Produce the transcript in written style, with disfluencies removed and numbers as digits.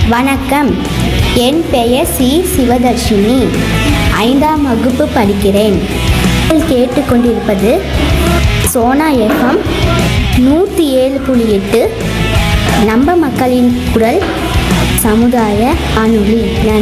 வணக்கம், என் பெயர் சி சிவதர்ஷினி. 5ஆம் வகுப்பு படிக்கிறேன். நீங்கள் கேட்டுக்கொண்டிருப்பது சோனா எஃப்எம் 107.8 நம்ம மக்களின் குரல் சமுதாய வானொலி.